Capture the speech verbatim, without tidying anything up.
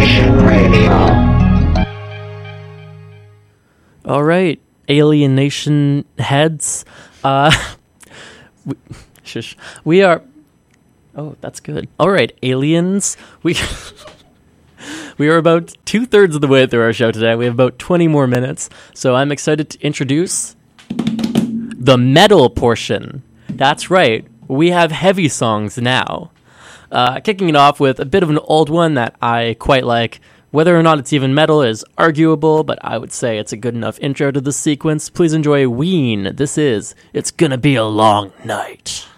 Nation Radio. All right, Alien Nation heads. Uh, we, shush. We are. Oh, that's good. All right, aliens. We we are about two thirds of the way through our show today. We have about twenty more minutes, so I'm excited to introduce the metal portion. That's right. We have heavy songs now. Uh, kicking it off with a bit of an old one that I quite like. Whether or not it's even metal is arguable, but I would say it's a good enough intro to the sequence. Please enjoy Ween. This is It's Gonna Be a Long Night.